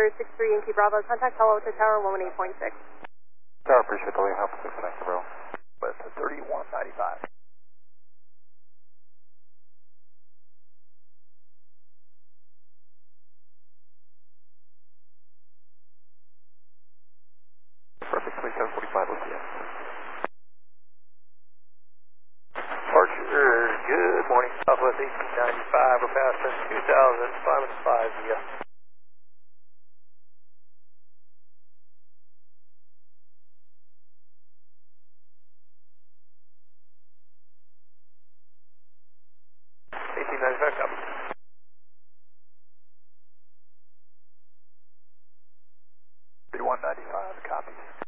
November 63 Yankee Bravo. Contact Palo Alto Tower 118.6. Tower, appreciate the late help. 6 connect to bro. With 3195. Perfect, 2745, let's see it. Departure, good morning. Southwest 1895, we're passing 2,505 via. Copy. 3195, copy.